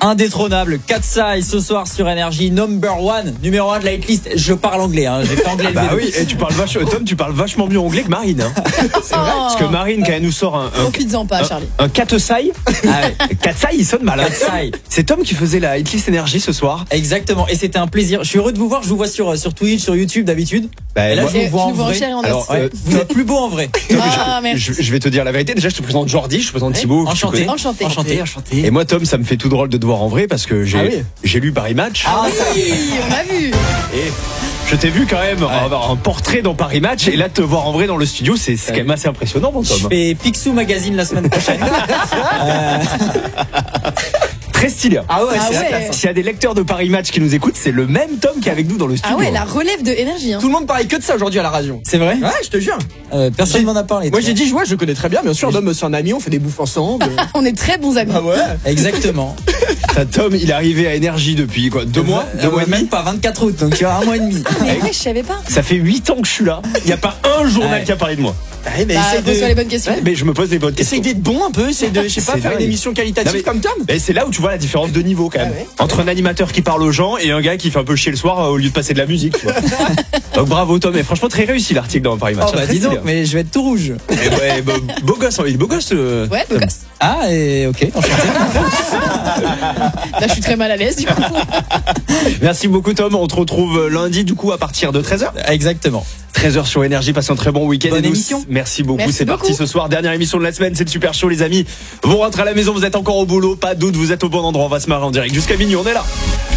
Indétrônable, Katsai ce soir sur Énergie, numéro 1 de la hitlist. Je parle anglais, j'ai fait anglais. Bah oui, et Tom, tu parles vachement mieux anglais que Marine. C'est vrai. Parce que Marine, quand elle nous sort profites-en pas, Charlie. un Katsai. Katsai, il sonne malade. C'est Tom qui faisait la hitlist Énergie ce soir. Exactement, et c'était un plaisir. Je suis heureux de vous voir. Je vous vois sur Twitch, sur YouTube d'habitude. Et là, je vous vois en vrai. Alors, vous êtes plus beau en vrai. Merci. Je vais te dire la vérité. Déjà, je te présente Jordi, je te présente Thibaut. Enchanté. Et moi, Tom, ça me fait tout drôle de te voir en vrai parce que j'ai lu Paris Match. Ah ça y est, on a vu. Et je t'ai vu quand même avoir un portrait dans Paris Match et là te voir en vrai dans le studio, c'est quand même assez impressionnant, mon Tom. Je fais Picsou Magazine la semaine prochaine. Très stylé. Ah ouais, c'est la classe. S'il y a des lecteurs de Paris Match qui nous écoutent, c'est le même Tom qui est avec nous dans le studio. Ah ouais, la relève de Énergie. Tout le monde parlait que de ça aujourd'hui à la radio. C'est vrai? Ouais, je te jure. Personne m'en a parlé. Moi j'ai dit, je connais très bien sûr. Dom, c'est un ami, on fait des bouffes ensemble. On est très bons amis. Ah ouais. Exactement. Tom, il est arrivé à Énergie depuis quoi, 2 mois? 2 mois et demi? Même pas 24 août, donc il y a 1 mois et demi. Mais ouais, je savais pas. Ça fait 8 ans que je suis là. Il n'y a pas un journal qui a parlé de moi. Mais pose-toi les bonnes questions. Mais je me pose les bonnes questions. Essaye d'être bon un peu, essaye de, faire une émission qualitative comme Tom. Mais c'est là où tu vois la différence de niveau quand même. Entre un animateur qui parle aux gens et un gars qui fait un peu chier le soir au lieu de passer de la musique. Tu vois. Donc bravo Tom, et franchement très réussi l'article dans Paris Match. Oh bah dis donc, mais je vais être tout rouge. Et beau gosse, il est beau gosse. Ouais, beau gosse. Ah et ok, enchanté. Là je suis très mal à l'aise du coup. Merci beaucoup Tom, on te retrouve lundi du coup à partir de 13h. Exactement. 13h sur Énergie, passez un très bon week-end. Bonne émission. Merci beaucoup, Merci c'est beaucoup. parti ce soir, dernière émission de la semaine, c'est le Super Show les amis. Vous rentrez à la maison, vous êtes encore au boulot, pas de doute, vous êtes au bon endroit, on va se marrer en direct jusqu'à minuit, on est là.